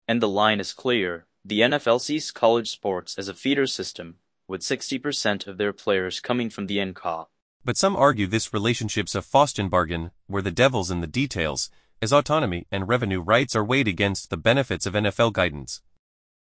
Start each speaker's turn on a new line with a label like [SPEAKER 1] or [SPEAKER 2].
[SPEAKER 1] And the line is clear. The NFL sees college sports as a feeder system, with 60% of their players coming from the NCAA.
[SPEAKER 2] But some argue this relationship's a Faustian bargain, where the devil's in the details, as autonomy and revenue rights are weighed against the benefits of NFL guidance.